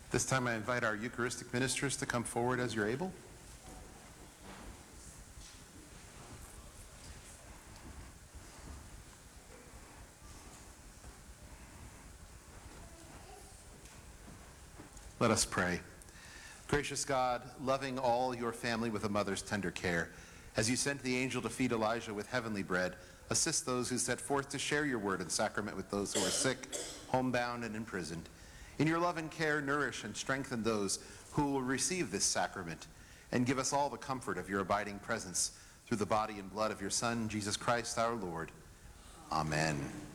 This time I invite our Eucharistic ministers to come forward as you're able. Let us pray. Gracious God, loving all your family with a mother's tender care, as you sent the angel to feed Elijah with heavenly bread, assist those who set forth to share your word and sacrament with those who are sick, homebound, and imprisoned. In your love and care, nourish and strengthen those who will receive this sacrament, and give us all the comfort of your abiding presence through the body and blood of your Son, Jesus Christ our Lord. Amen.